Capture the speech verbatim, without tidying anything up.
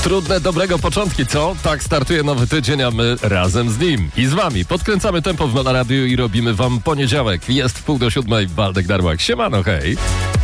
Trudne, dobrego początki, co? Tak startuje nowy tydzień, a my razem z nim. I z wami podkręcamy tempo w Mela Radio i robimy wam poniedziałek. Jest w pół do siódmej, Waldek Darłak. Siemano, hej.